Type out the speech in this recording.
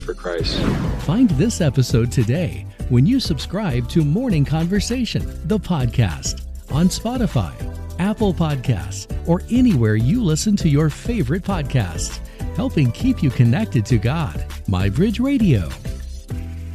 for Christ. Find this episode today when you subscribe to Morning Conversation, the podcast, on Spotify, Apple Podcasts, or anywhere you listen to your favorite podcasts, helping keep you connected to God. MyBridge Radio.